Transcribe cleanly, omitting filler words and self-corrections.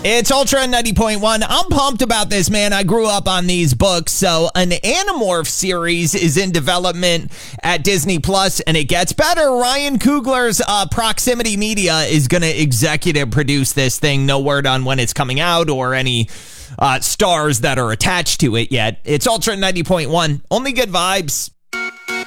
It's Ultra 90.1. I'm pumped about this, man. I grew up on these books. So an Animorph series is in development at Disney Plus, and it gets better. Ryan Coogler's Proximity Media is going to executive produce this thing. No word on when it's coming out or any stars that are attached to it yet. It's Ultra 90.1. Only good vibes.